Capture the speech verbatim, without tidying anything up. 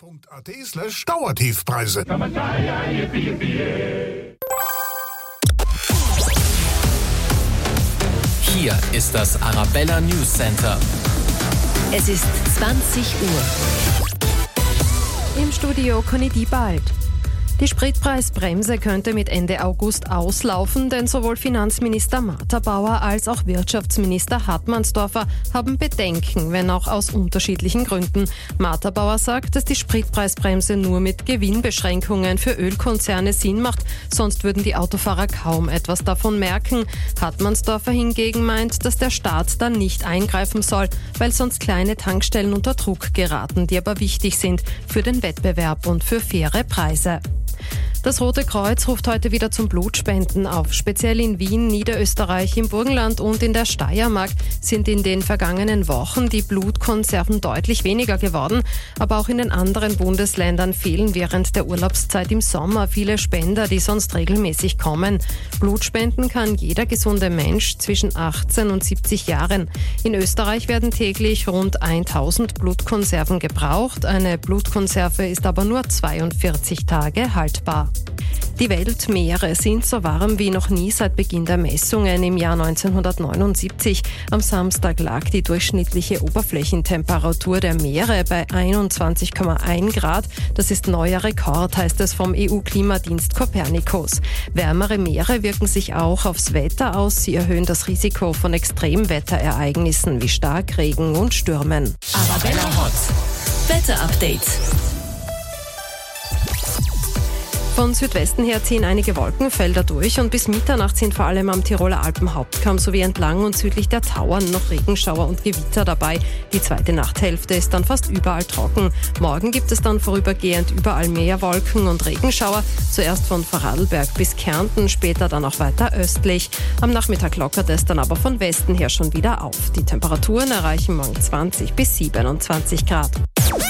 punkt a t slash Dauertiefpreise. Hier ist das Arabella News Center. Es ist zwanzig Uhr. Im Studio Conny Diebald. Die Spritpreisbremse könnte mit Ende August auslaufen, denn sowohl Finanzminister Matterbauer als auch Wirtschaftsminister Hartmannsdorfer haben Bedenken, wenn auch aus unterschiedlichen Gründen. Matterbauer sagt, dass die Spritpreisbremse nur mit Gewinnbeschränkungen für Ölkonzerne Sinn macht, sonst würden die Autofahrer kaum etwas davon merken. Hartmannsdorfer hingegen meint, dass der Staat dann nicht eingreifen soll, weil sonst kleine Tankstellen unter Druck geraten, die aber wichtig sind für den Wettbewerb und für faire Preise. Das Rote Kreuz ruft heute wieder zum Blutspenden auf. Speziell in Wien, Niederösterreich, im Burgenland und in der Steiermark sind in den vergangenen Wochen die Blutkonserven deutlich weniger geworden. Aber auch in den anderen Bundesländern fehlen während der Urlaubszeit im Sommer viele Spender, die sonst regelmäßig kommen. Blutspenden kann jeder gesunde Mensch zwischen achtzehn und siebzig Jahren. In Österreich werden täglich rund tausend Blutkonserven gebraucht. Eine Blutkonserve ist aber nur zweiundvierzig Tage haltbar. Die Weltmeere sind so warm wie noch nie seit Beginn der Messungen im Jahr neunzehnhundertneunundsiebzig. Am Samstag lag die durchschnittliche Oberflächentemperatur der Meere bei einundzwanzig Komma eins Grad. Das ist neuer Rekord, heißt es vom E U-Klimadienst Copernicus. Wärmere Meere wirken sich auch aufs Wetter aus. Sie erhöhen das Risiko von Extremwetterereignissen wie Starkregen und Stürmen. Arabella Hot. Wetterupdate. Von Südwesten her ziehen einige Wolkenfelder durch und bis Mitternacht sind vor allem am Tiroler Alpenhauptkamm sowie entlang und südlich der Tauern noch Regenschauer und Gewitter dabei. Die zweite Nachthälfte ist dann fast überall trocken. Morgen gibt es dann vorübergehend überall mehr Wolken und Regenschauer. Zuerst von Vorarlberg bis Kärnten, später dann auch weiter östlich. Am Nachmittag lockert es dann aber von Westen her schon wieder auf. Die Temperaturen erreichen morgen zwanzig bis siebenundzwanzig Grad.